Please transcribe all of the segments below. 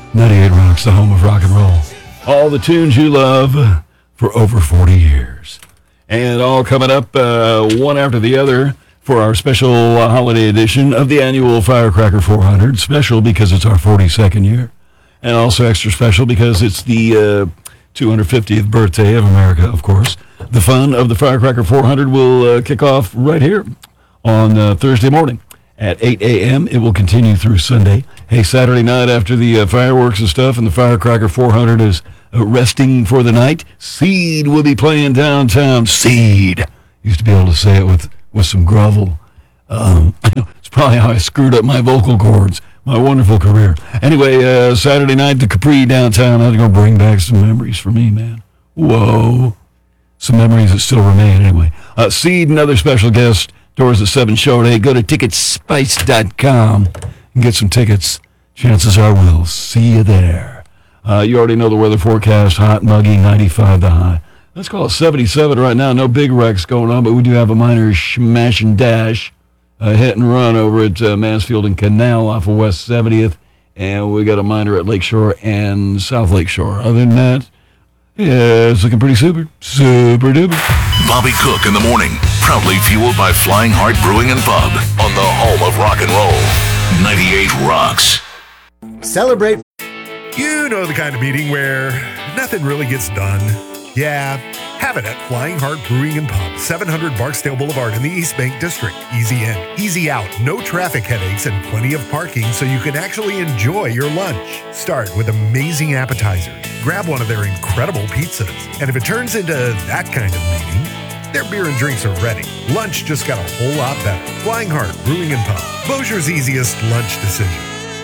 98 Rocks, the home of rock and roll. All the tunes you love for over 40 years. And all coming up one after the other for our special holiday edition of the annual Firecracker 400. Special because it's our 42nd year. And also extra special because it's the 250th birthday of America, of course. The fun of the Firecracker 400 will kick off right here on Thursday morning at 8 a.m. It will continue through Sunday. Hey, Saturday night after the fireworks and stuff and the Firecracker 400 is resting for the night, Seed will be playing downtown. Seed. Used to be able to say it with some grovel. It's probably how I screwed up my vocal cords. My wonderful career. Anyway, Saturday night, the Capri downtown. That's going to bring back some memories for me, man. Whoa. Some memories that still remain, anyway. Seed and other special guests. Doors at 7 show today. Go to ticketspice.com and get some tickets. Chances are we'll see you there. You already know the weather forecast. Hot, muggy, 95 the high. Let's call it 77 right now. No big wrecks going on, but we do have a minor smash and dash. Hit and run over at Mansfield and Canal off of West 70th. And we got a minor at Lakeshore and South Lakeshore. Other than that, yeah, it's looking pretty super duper. Bobby Cook in the morning, proudly fueled by Flying Heart Brewing and Pub on the home of rock and roll. 98 Rocks. Celebrate. You know the kind of meeting where nothing really gets done. Yeah, have it at Flying Heart Brewing and Pub, 700 Barksdale Boulevard in the East Bank District. Easy in, easy out, no traffic headaches, and plenty of parking so you can actually enjoy your lunch. Start with amazing appetizers. Grab one of their incredible pizzas. And if it turns into that kind of meeting, their beer and drinks are ready. Lunch just got a whole lot better. Flying Heart Brewing and Pub, Bossier's easiest lunch decision.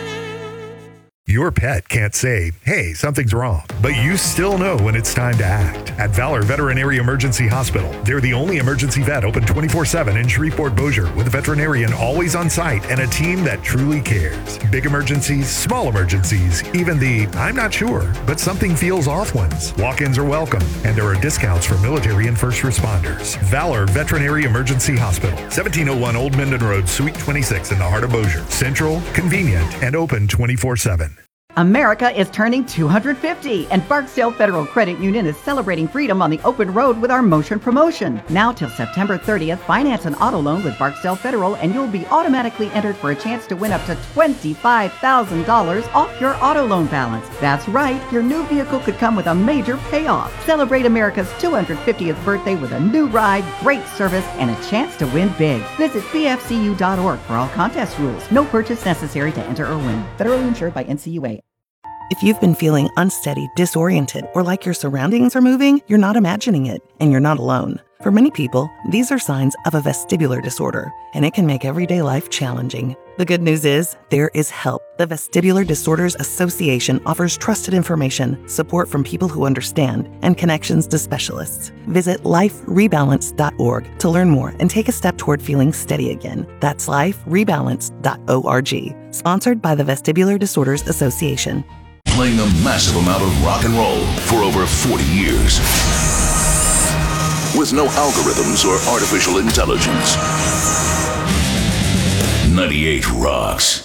Your pet can't say, hey, something's wrong, but you still know when it's time to act. At Valor Veterinary Emergency Hospital, they're the only emergency vet open 24/7 in Shreveport-Bossier with a veterinarian always on site and a team that truly cares. Big emergencies, small emergencies, even the I'm not sure, but something feels off ones. Walk-ins are welcome, and there are discounts for military and first responders. Valor Veterinary Emergency Hospital, 1701 Old Minden Road, Suite 26 in the heart of Bossier. Central, convenient, and open 24/7. America is turning 250, and Barksdale Federal Credit Union is celebrating freedom on the open road with our Motion promotion. Now till September 30th, finance an auto loan with Barksdale Federal, and you'll be automatically entered for a chance to win up to $25,000 off your auto loan balance. That's right, your new vehicle could come with a major payoff. Celebrate America's 250th birthday with a new ride, great service, and a chance to win big. Visit bfcu.org for all contest rules. No purchase necessary to enter or win. Federally insured by NCUA. If you've been feeling unsteady, disoriented, or like your surroundings are moving, you're not imagining it, and you're not alone. For many people, these are signs of a vestibular disorder, and it can make everyday life challenging. The good news is, there is help. The Vestibular Disorders Association offers trusted information, support from people who understand, and connections to specialists. Visit liferebalance.org to learn more and take a step toward feeling steady again. That's liferebalance.org. Sponsored by the Vestibular Disorders Association. Playing a massive amount of rock and roll for over 40 years. With no algorithms or artificial intelligence. 98 Rocks.